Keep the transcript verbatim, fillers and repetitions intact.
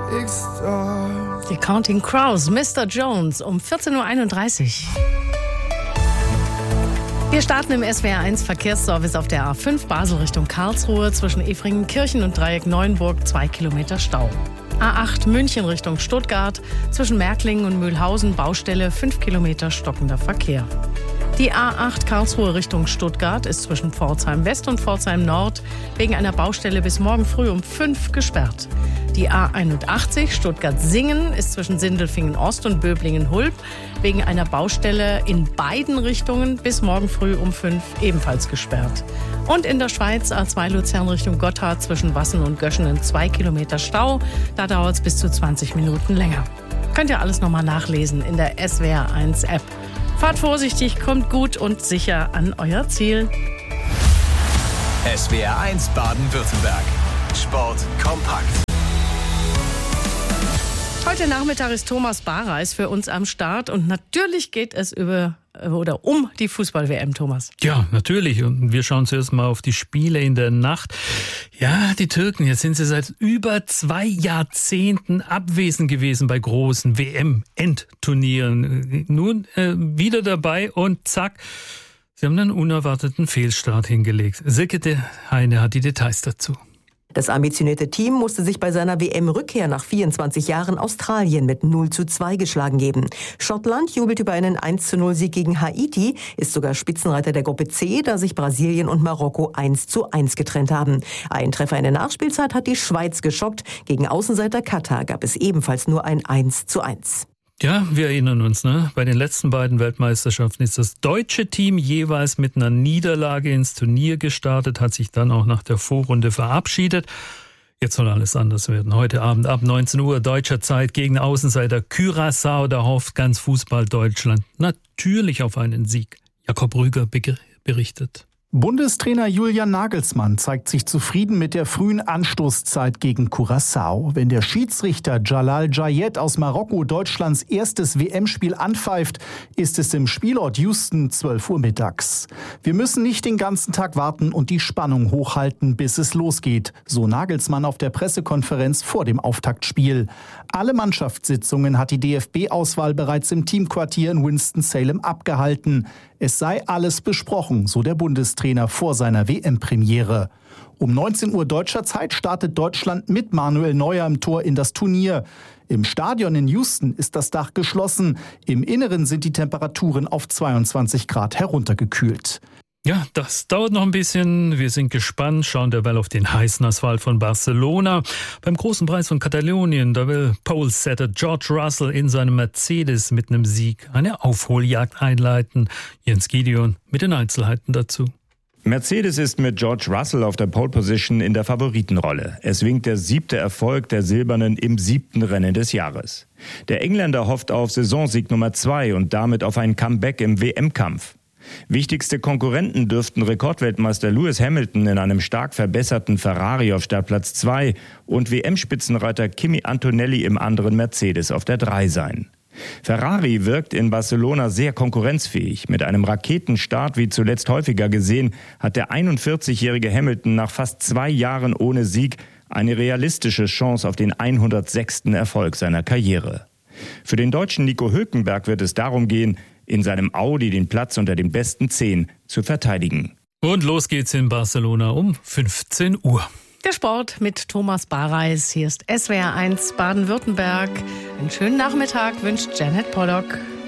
Die Counting Crows, Mister Jones um vierzehn Uhr einunddreißig. Wir starten im S W R eins Verkehrsservice auf der A fünf Basel Richtung Karlsruhe zwischen Efringenkirchen und Dreieck Neuenburg, zwei Kilometer Stau. A acht München Richtung Stuttgart zwischen Märklingen und Mühlhausen, Baustelle, fünf Kilometer stockender Verkehr. Die A acht Karlsruhe Richtung Stuttgart ist zwischen Pforzheim West und Pforzheim Nord wegen einer Baustelle bis morgen früh um fünf gesperrt. Die A einundachtzig Stuttgart-Singen ist zwischen Sindelfingen Ost und Böblingen-Hulb wegen einer Baustelle in beiden Richtungen bis morgen früh um fünf ebenfalls gesperrt. Und in der Schweiz A zwei Luzern Richtung Gotthard zwischen Wassen und Göschenen zwei Kilometer Stau. Da dauert es bis zu zwanzig Minuten länger. Könnt ihr alles nochmal nachlesen in der S W R eins App. Fahrt vorsichtig, kommt gut und sicher an euer Ziel. S W R eins Baden-Württemberg. Sport kompakt. Heute Nachmittag ist Thomas Barreis für uns am Start und natürlich geht es über oder um die Fußball-W M, Thomas. Ja, natürlich. Und wir schauen zuerst mal auf die Spiele in der Nacht. Ja, die Türken, jetzt sind sie seit über zwei Jahrzehnten abwesend gewesen bei großen W M-Endturnieren. Nun äh, wieder dabei und zack, sie haben einen unerwarteten Fehlstart hingelegt. Silke de Heine hat die Details dazu. Das ambitionierte Team musste sich bei seiner W M-Rückkehr nach vierundzwanzig Jahren Australien mit null zu zwei geschlagen geben. Schottland jubelt über einen eins zu null Sieg gegen Haiti, ist sogar Spitzenreiter der Gruppe C, da sich Brasilien und Marokko eins zu eins getrennt haben. Ein Treffer in der Nachspielzeit hat die Schweiz geschockt. Gegen Außenseiter Katar gab es ebenfalls nur ein eins zu eins. Ja, wir erinnern uns, ne? Bei den letzten beiden Weltmeisterschaften ist das deutsche Team jeweils mit einer Niederlage ins Turnier gestartet, hat sich dann auch nach der Vorrunde verabschiedet. Jetzt soll alles anders werden. Heute Abend ab neunzehn Uhr deutscher Zeit gegen Außenseiter Curaçao. Da hofft ganz Fußball Deutschland natürlich auf einen Sieg. Jakob Rüger berichtet. Bundestrainer Julian Nagelsmann zeigt sich zufrieden mit der frühen Anstoßzeit gegen Curaçao. Wenn der Schiedsrichter Jalal Jayed aus Marokko Deutschlands erstes W M-Spiel anpfeift, ist es im Spielort Houston zwölf Uhr mittags. Wir müssen nicht den ganzen Tag warten und die Spannung hochhalten, bis es losgeht, so Nagelsmann auf der Pressekonferenz vor dem Auftaktspiel. Alle Mannschaftssitzungen hat die D F B-Auswahl bereits im Teamquartier in Winston-Salem abgehalten. Es sei alles besprochen, so der Bundestrainer vor seiner W M-Premiere. Um neunzehn Uhr deutscher Zeit startet Deutschland mit Manuel Neuer im Tor in das Turnier. Im Stadion in Houston ist das Dach geschlossen. Im Inneren sind die Temperaturen auf zweiundzwanzig Grad heruntergekühlt. Ja, das dauert noch ein bisschen. Wir sind gespannt, schauen derweil auf den heißen Asphalt von Barcelona. Beim großen Preis von Katalonien, da will Pole-Setter George Russell in seinem Mercedes mit einem Sieg eine Aufholjagd einleiten. Jens Gideon mit den Einzelheiten dazu. Mercedes ist mit George Russell auf der Pole-Position in der Favoritenrolle. Es winkt der siebte Erfolg der Silbernen im siebten Rennen des Jahres. Der Engländer hofft auf Saisonsieg Nummer zwei und damit auf ein Comeback im W M-Kampf. Wichtigste Konkurrenten dürften Rekordweltmeister Lewis Hamilton in einem stark verbesserten Ferrari auf Startplatz zwei und W M-Spitzenreiter Kimi Antonelli im anderen Mercedes auf der drei sein. Ferrari wirkt in Barcelona sehr konkurrenzfähig. Mit einem Raketenstart, wie zuletzt häufiger gesehen, hat der einundvierzigjährige Hamilton nach fast zwei Jahren ohne Sieg eine realistische Chance auf den hundertsechsten Erfolg seiner Karriere. Für den Deutschen Nico Hülkenberg wird es darum gehen, in seinem Audi den Platz unter den besten zehn zu verteidigen. Und los geht's in Barcelona um fünfzehn Uhr. Der Sport mit Thomas Barreis. Hier ist S W R eins Baden-Württemberg. Einen schönen Nachmittag wünscht Janet Pollock.